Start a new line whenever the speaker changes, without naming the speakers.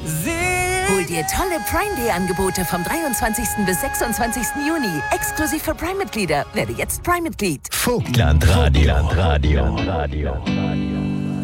Hol dir tolle Prime Day Angebote vom 23. bis 26. Juni. Exklusiv für Prime-Mitglieder. Werde jetzt Prime-Mitglied.
Vogtland Radio.